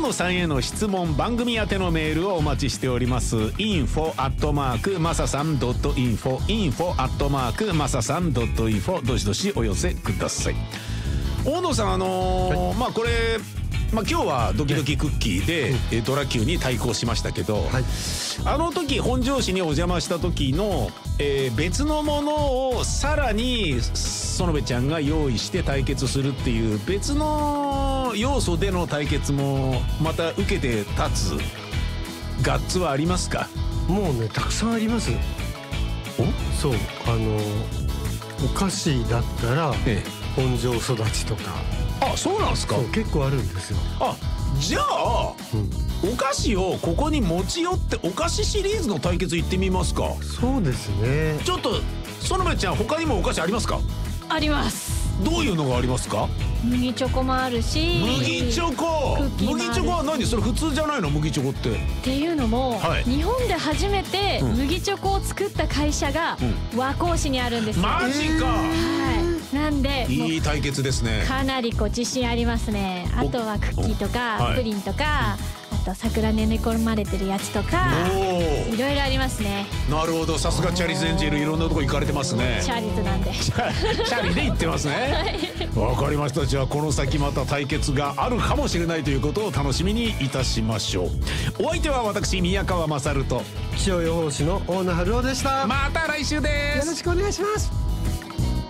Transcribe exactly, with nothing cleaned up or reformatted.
野さんへの質問、番組宛てのメールをお待ちしております。インフォアットマークマサさんドットインフォ、インフォアットマークマサさんドットインフォ、どしどしお寄せください。大野さん、あのーはい、まあこれ、まあ、今日はドキドキクッキーで、はい、ドラキューに対抗しましたけど、はい、あの時本庄市にお邪魔した時の、えー、別のものをさらに園部ちゃんが用意して対決するっていう別の要素での対決もまた受けて立つガッツはありますか？ もうね、たくさんあります。おそう、あのお菓子だったら、ええ、本庄育ちとか。 あ、そうなんですか？ 結構あるんですよ。 あ、じゃあ、うん、お菓子をここに持ち寄ってお菓子シリーズの対決行ってみますか？ そうですね。 ちょっと園部ちゃん、他にもお菓子ありますか？ あります。どういうのがありますか？ 麦チョコもあるし。 麦チョコ。麦チョコは何？それ普通じゃないの？麦チョコってっていうのも、はい、日本で初めて麦チョコを作った会社が和光市にあるんですよ。 マジか。 はい、なんでいい対決ですね。 かなりこう自信ありますね。あとはクッキーとかプリンとか、あと桜で寝込まれてるやつとか、いろいろありますね。 なるほど、さすがチャリゼンジェル、いろんなとこ行かれてますね。 チャリズなんでチャリで行ってますね。わ、はい、かりました。じゃあこの先また対決があるかもしれないということを楽しみにいたしましょう。お相手は私宮川勝と気象予報士の大野春夫でした。 また来週です。 よろしくお願いします。